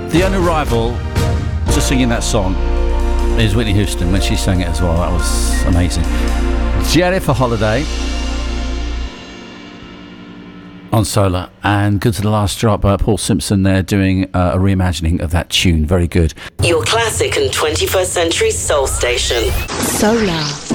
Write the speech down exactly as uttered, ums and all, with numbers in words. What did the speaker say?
The only rival to singing that song is Whitney Houston when she sang it as well. That was amazing. Jennifer Holiday on Solar, and good to the last drop. Uh, Paul Simpson there doing uh, a reimagining of that tune. Very good. Your classic and twenty-first century soul station. Solar.